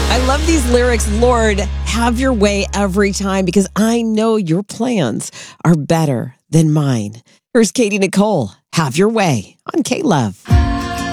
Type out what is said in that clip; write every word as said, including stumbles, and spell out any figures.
I love these lyrics. Lord, have your way every time because I know your plans are better than mine. Here's Katie Nicole. Have your way on K-Love.